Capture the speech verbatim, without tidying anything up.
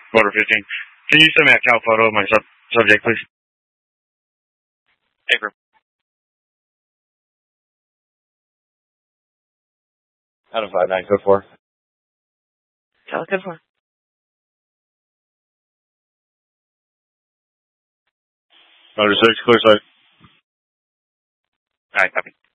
Motor fifteen. Can you send me a cow photo of my sub subject, please? Paper. Out of five nine, code four. Tell code four. Motor six, clear side. Alright, copy.